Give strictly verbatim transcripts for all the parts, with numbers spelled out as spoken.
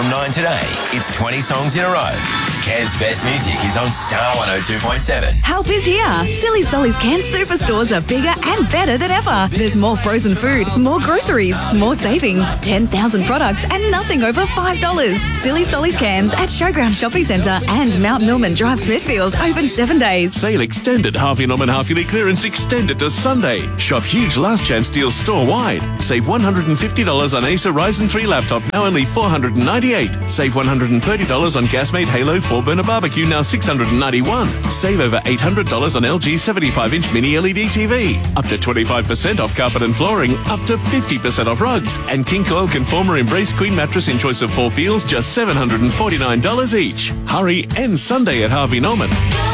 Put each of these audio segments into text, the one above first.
From nine today, it's twenty songs in a row. Cairns' best music is on Star one oh two point seven. Help is here. Silly Solly's Cairns superstores are bigger and better than ever. There's more frozen food, more groceries, more savings, ten thousand products and nothing over five dollars. Silly Solly's Cairns at Showground Shopping Centre and Mount Milman Drive, Smithfield, open seven days. Sale extended. Harvey Norman half-yearly clearance extended to Sunday. Shop huge last chance deals store-wide. Save one hundred fifty dollars on Acer Ryzen three laptop, now only four hundred ninety-eight dollars. Save one hundred thirty dollars on Gasmate Halo four burner barbecue, now six hundred ninety-one dollars. Save over eight hundred dollars on L G seventy-five inch mini L E D T V. Up to twenty-five percent off carpet and flooring. Up to fifty percent off rugs. And King Coil Conformer Embrace Queen mattress in choice of four feels, just seven hundred forty-nine dollars each. Hurry, end Sunday at Harvey Norman.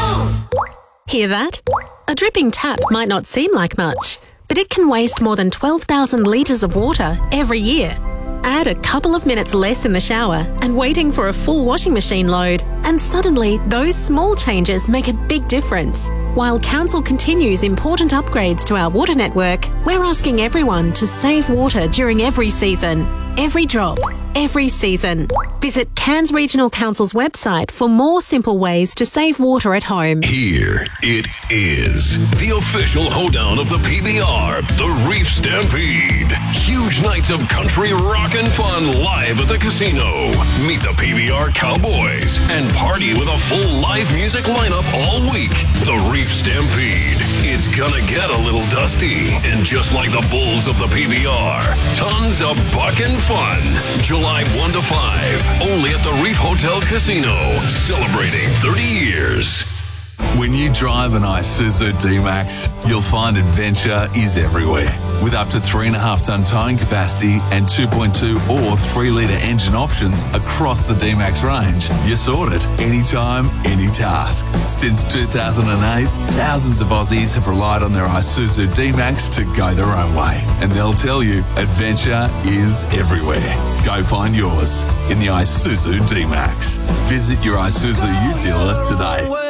Hear that? A dripping tap might not seem like much, but it can waste more than twelve thousand litres of water every year. Add a couple of minutes less in the shower and waiting for a full washing machine load, and suddenly those small changes make a big difference. While Council continues important upgrades to our water network, we're asking everyone to save water during every season. Every drop, every season. Visit Cairns Regional Council's website for more simple ways to save water at home. Here it is, the official hoedown of the P B R, the Reef Stampede. Huge nights of country rock and fun live at the casino. Meet the P B R Cowboys and party with a full live music lineup all week. The Reef Stampede. It's gonna get a little dusty, and just like the Bulls of the P B R, tons of bucking fun. July first to five, only at the Reef Hotel Casino, celebrating thirty years. When you drive an Isuzu D-Max, you'll find adventure is everywhere. With up to three point five tonne towing capacity and two point two or three litre engine options across the D-Max range, you're sorted anytime, any task. Since two thousand eight, thousands of Aussies have relied on their Isuzu D-Max to go their own way. And they'll tell you, adventure is everywhere. Go find yours in the Isuzu D-Max. Visit your Isuzu U dealer today.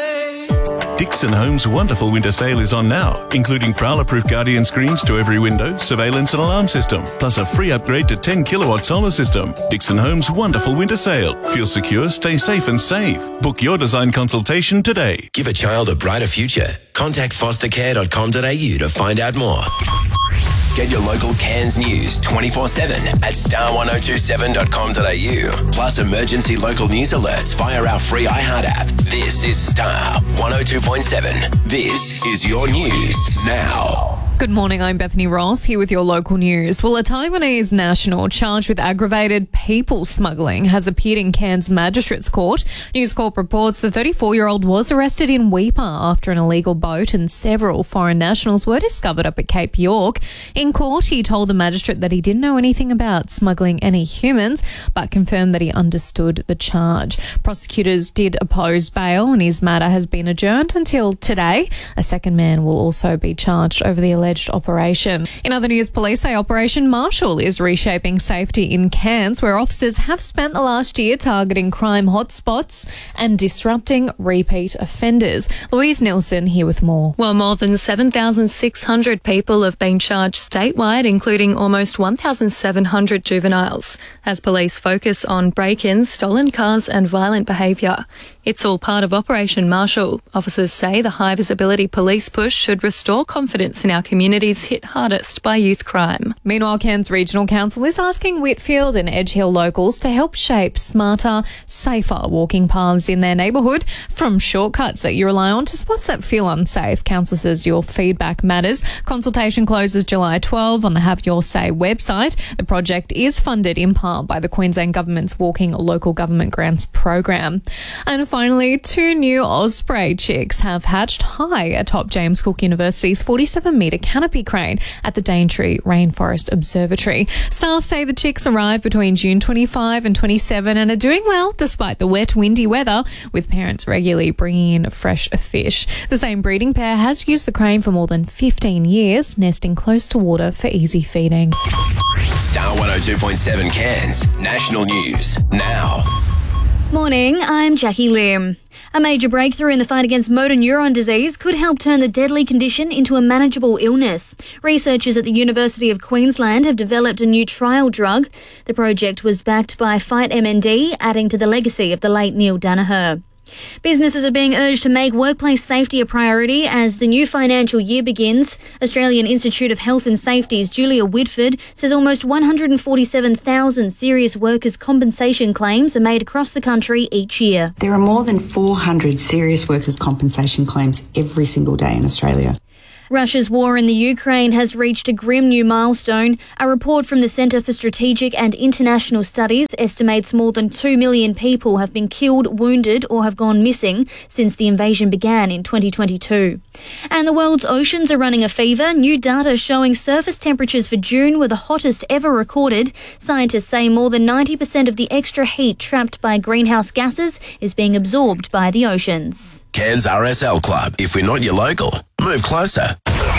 Dixon Homes' wonderful winter sale is on now, including prowler-proof Guardian screens to every window, surveillance and alarm system, plus a free upgrade to ten kilowatt solar system. Dixon Homes' wonderful winter sale. Feel secure, stay safe and save. Book your design consultation today. Give a child a brighter future. Contact foster care dot com dot a u to find out more. Get your local Cairns news twenty-four seven at star one oh two seven dot com dot a u. Plus emergency local news alerts via our free iHeart app. This is Star one oh two point seven. This is your news now. Good morning, I'm Bethany Ross, here with your local news. Well, a Taiwanese national charged with aggravated people smuggling has appeared in Cairns Magistrates Court. News Corp reports the thirty-four-year-old was arrested in Weipa after an illegal boat and several foreign nationals were discovered up at Cape York. In court, he told the magistrate that he didn't know anything about smuggling any humans, but confirmed that he understood the charge. Prosecutors did oppose bail, and his matter has been adjourned until today. A second man will also be charged over the alleged operation. In other news, police say Operation Marshall is reshaping safety in Cairns, where officers have spent the last year targeting crime hotspots and disrupting repeat offenders. Louise Nelson here with more. Well, more than seven thousand six hundred people have been charged statewide, including almost one thousand seven hundred juveniles, as police focus on break-ins, stolen cars and violent behaviour. It's all part of Operation Marshall. Officers say the high-visibility police push should restore confidence in our communities hit hardest by youth crime. Meanwhile, Cairns Regional Council is asking Whitfield and Edge Hill locals to help shape smarter, safer walking paths in their neighbourhood, from shortcuts that you rely on to spots that feel unsafe. Council says your feedback matters. Consultation closes July twelfth on the Have Your Say website. The project is funded in part by the Queensland Government's Walking Local Government Grants program. And finally, two new Osprey chicks have hatched high atop James Cook University's forty-seven metre canopy crane at the Daintree Rainforest Observatory. Staff say the chicks arrived between June twenty-fifth and twenty-seventh and are doing well despite the wet, windy weather, with parents regularly bringing in fresh fish. The same breeding pair has used the crane for more than fifteen years, nesting close to water for easy feeding. Star one oh two point seven Cairns, national news now. Morning, I'm Jackie Lim. A major breakthrough in the fight against motor neuron disease could help turn the deadly condition into a manageable illness. Researchers at the University of Queensland have developed a new trial drug. The project was backed by Fight M N D, adding to the legacy of the late Neil Danaher. Businesses are being urged to make workplace safety a priority as the new financial year begins. Australian Institute of Health and Safety's Julia Whitford says almost one hundred forty-seven thousand serious workers' compensation claims are made across the country each year. There are more than four hundred serious workers' compensation claims every single day in Australia. Russia's war in the Ukraine has reached a grim new milestone. A report from the Centre for Strategic and International Studies estimates more than two million people have been killed, wounded or have gone missing since the invasion began in twenty twenty-two. And the world's oceans are running a fever. New data showing surface temperatures for June were the hottest ever recorded. Scientists say more than ninety percent of the extra heat trapped by greenhouse gases is being absorbed by the oceans. Cairns R S L Club. If we're not your local, move closer.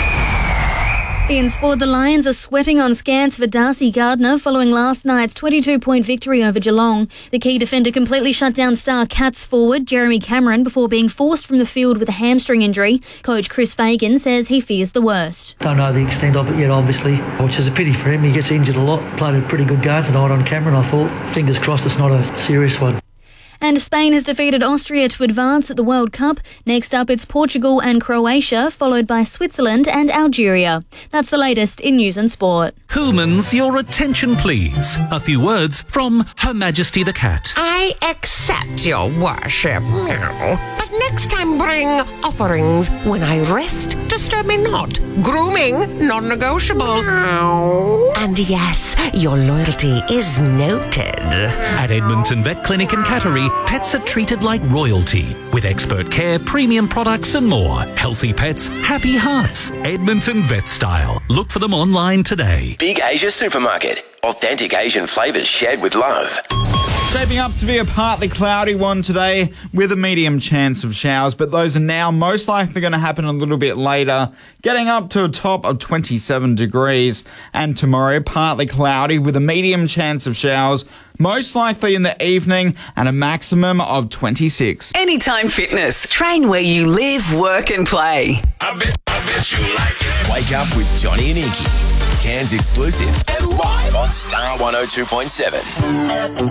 In sport, the Lions are sweating on scans for Darcy Gardner following last night's twenty-two point victory over Geelong. The key defender completely shut down star Cats forward Jeremy Cameron before being forced from the field with a hamstring injury. Coach Chris Fagan says he fears the worst. Don't know the extent of it yet, obviously, which is a pity for him. He gets injured a lot. Played a pretty good game tonight on Cameron, I thought. Fingers crossed it's not a serious one. And Spain has defeated Austria to advance at the World Cup. Next up, it's Portugal and Croatia, followed by Switzerland and Algeria. That's the latest in news and sport. Humans, your attention please. A few words from Her Majesty the Cat. I accept your worship, meow. But next time bring offerings. When I rest, disturb me not. Grooming, non-negotiable. Meow. And yes, your loyalty is noted. At Edmonton Vet Clinic and Cattery, pets are treated like royalty, with expert care, premium products and more. Healthy pets, happy hearts. Edmonton Vet Style. Look for them online today. Big Asia Supermarket. Authentic Asian flavours shared with love. Shaping up to be a partly cloudy one today with a medium chance of showers, but those are now most likely going to happen a little bit later, getting up to a top of twenty-seven degrees. And tomorrow, partly cloudy with a medium chance of showers, most likely in the evening, and a maximum of twenty-six. Anytime Fitness. Train where you live, work and play. I bet, I bet you like it. Wake up with Johnny and Inky. Cairns exclusive and live on Star one oh two point seven.